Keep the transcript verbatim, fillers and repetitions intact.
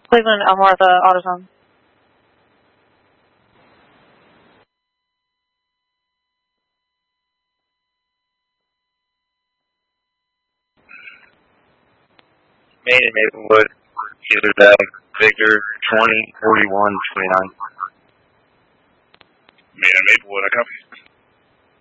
Cleveland, Almartha, AutoZone. Main and Maplewood, either that, Victor, twenty, forty-one, twenty-nine. Main and Maplewood, I copy.